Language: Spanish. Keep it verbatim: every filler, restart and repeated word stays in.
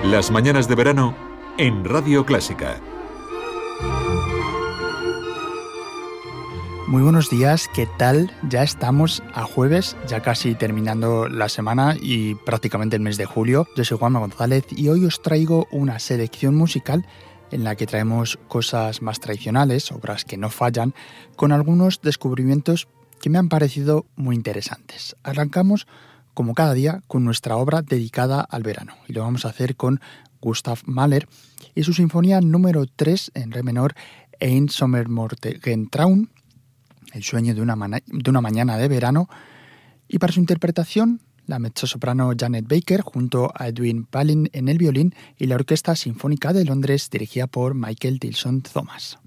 Las mañanas de verano en Radio Clásica. Muy buenos días, ¿qué tal? Ya estamos a jueves, ya casi terminando la semana y prácticamente el mes de julio. Yo soy Juanma González y hoy os traigo una selección musical en la que traemos cosas más tradicionales, obras que no fallan, con algunos descubrimientos que me han parecido muy interesantes. Arrancamos, como cada día, con nuestra obra dedicada al verano y lo vamos a hacer con Gustav Mahler y su sinfonía número tres en re menor, Ein Sommermorgentraum, el sueño de una, ma- de una mañana de verano, y para su interpretación, la mezzosoprano Janet Baker junto a Edwin Palin en el violín y la Orquesta Sinfónica de Londres dirigida por Michael Tilson Thomas.